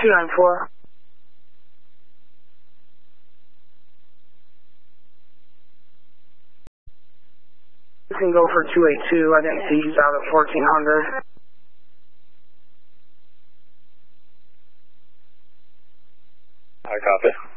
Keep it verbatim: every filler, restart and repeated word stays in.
two nine four. You can go for two eight two. I didn't see he's out at fourteen hundred. I copy.